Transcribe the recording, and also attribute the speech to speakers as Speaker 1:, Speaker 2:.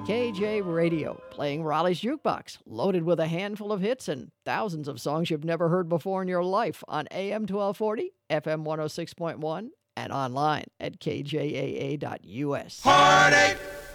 Speaker 1: KJ Radio, playing Raleigh's Jukebox, loaded with a handful of hits and thousands of songs you've never heard before in your life on AM 1240, FM 106.1, and online at kjaa.us.
Speaker 2: Heartache!